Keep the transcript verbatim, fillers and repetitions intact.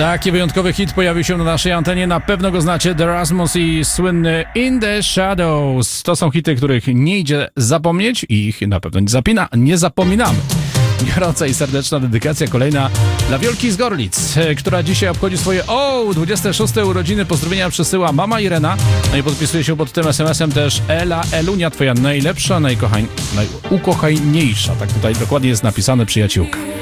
Taki wyjątkowy hit pojawił się na naszej antenie, na pewno go znacie, The Rasmus i słynny In the Shadows. To są hity, których nie idzie zapomnieć i ich na pewno nie zapina, nie zapominamy. Gorąca i serdeczna dedykacja kolejna dla Wiolki z Gorlic, która dzisiaj obchodzi swoje o dwudzieste szóste urodziny. Pozdrowienia przesyła mama Irena, no i podpisuje się pod tym es em esem też Ela Elunia, twoja najlepsza, najkochań, najukochajniejsza. Tak tutaj dokładnie jest napisane, przyjaciółka.